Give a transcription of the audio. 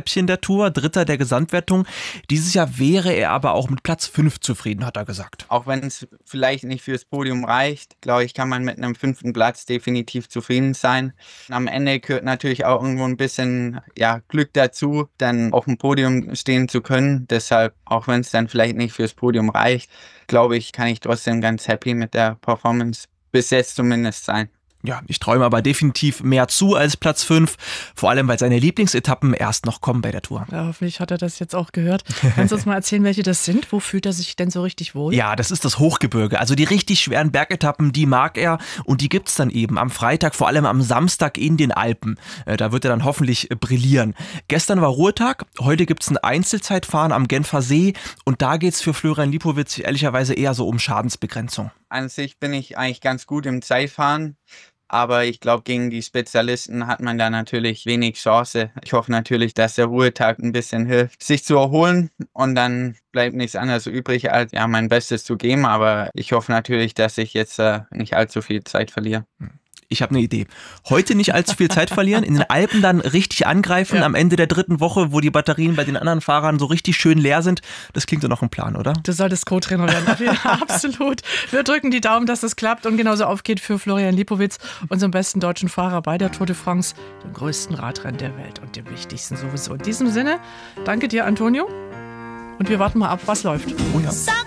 Sahnehäubchen der Tour, Dritter der Gesamtwertung. Dieses Jahr wäre er aber auch mit Platz 5 zufrieden, hat er gesagt. Auch wenn es vielleicht nicht fürs Podium reicht, glaube ich, kann man mit einem 5. Platz definitiv zufrieden sein. Am Ende gehört natürlich auch irgendwo ein bisschen Glück dazu, dann auf dem Podium stehen zu können. Deshalb, auch wenn es dann vielleicht nicht fürs Podium reicht, glaube ich, kann ich trotzdem ganz happy mit der Performance bis jetzt zumindest sein. Ja, ich träume aber definitiv mehr zu als Platz 5, vor allem weil seine Lieblingsetappen erst noch kommen bei der Tour. Ja, hoffentlich hat er das jetzt auch gehört. Kannst du uns mal erzählen, welche das sind? Wo fühlt er sich denn so richtig wohl? Ja, das ist das Hochgebirge. Also die richtig schweren Bergetappen, die mag er und die gibt's dann eben am Freitag, vor allem am Samstag in den Alpen. Da wird er dann hoffentlich brillieren. Gestern war Ruhetag, heute gibt's ein Einzelzeitfahren am Genfer See und da geht's für Florian Lipowitz ehrlicherweise eher so um Schadensbegrenzung. An sich bin ich eigentlich ganz gut im Zeitfahren. Aber ich glaube, gegen die Spezialisten hat man da natürlich wenig Chance. Ich hoffe natürlich, dass der Ruhetag ein bisschen hilft, sich zu erholen. Und dann bleibt nichts anderes übrig, als mein Bestes zu geben. Aber ich hoffe natürlich, dass ich jetzt nicht allzu viel Zeit verliere. Ich habe eine Idee. Heute nicht allzu viel Zeit verlieren, in den Alpen dann richtig angreifen, am Ende der 3. Woche, wo die Batterien bei den anderen Fahrern so richtig schön leer sind. Das klingt doch noch ein Plan, oder? Du solltest Co-Trainer werden. Ja, absolut. Wir drücken die Daumen, dass das klappt und genauso aufgeht für Florian Lipowitz, unserem besten deutschen Fahrer bei der Tour de France, dem größten Radrennen der Welt und dem wichtigsten sowieso. In diesem Sinne, danke dir, Antonio. Und wir warten mal ab, was läuft. Oh ja.